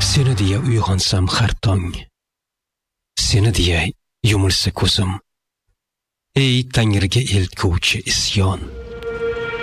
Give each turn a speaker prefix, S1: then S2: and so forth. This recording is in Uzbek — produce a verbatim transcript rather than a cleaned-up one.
S1: Seni deya uyg'onsam har tong, seni deya yumilsa ko'zim, ey Tangriga eltguvchi isyon.